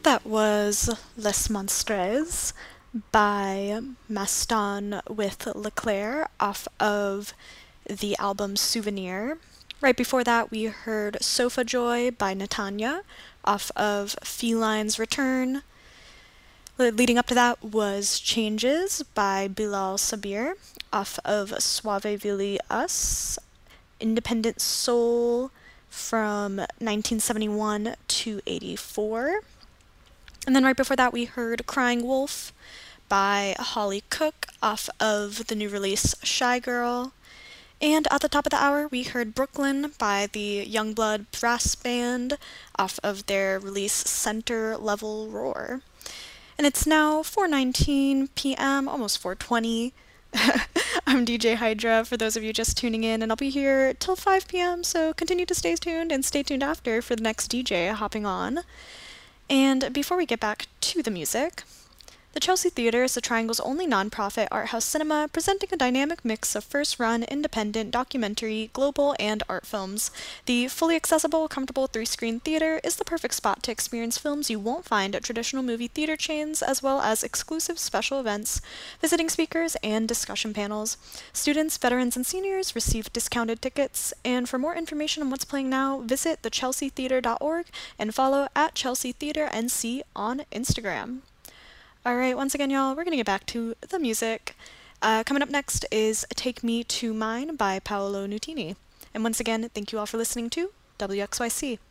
That was Les Monstres by Maston with Leclerc off of the album Souvenir. Right before that, we heard Sofa Joy by Netanya off of Feline's Return. Leading up to that was Changes by Bilal Sabir off of Suaveville Us. Independent Soul from 1971 to 84. And then right before that, we heard Crying Wolf by Holly Cook off of the new release Shy Girl. And at the top of the hour, we heard Brooklyn by the Youngblood Brass Band off of their release Center Level Roar. And it's now 4:19 p.m., almost 4:20. I'm DJ Hydra for those of you just tuning in, and I'll be here till 5 p.m., so continue to stay tuned and stay tuned after for the next DJ hopping on. And before we get back to the music, the Chelsea Theatre is the Triangle's only nonprofit art house cinema, presenting a dynamic mix of first-run, independent, documentary, global, and art films. The fully accessible, comfortable three-screen theater is the perfect spot to experience films you won't find at traditional movie theater chains, as well as exclusive special events, visiting speakers, and discussion panels. Students, veterans, and seniors receive discounted tickets, and for more information on what's playing now, visit thechelseatheater.org and follow at Chelsea Theater NC on Instagram. Alright, once again, y'all, we're gonna get back to the music. Coming up next is Take Me to Mine by Paolo Nutini. And once again, thank you all for listening to WXYC.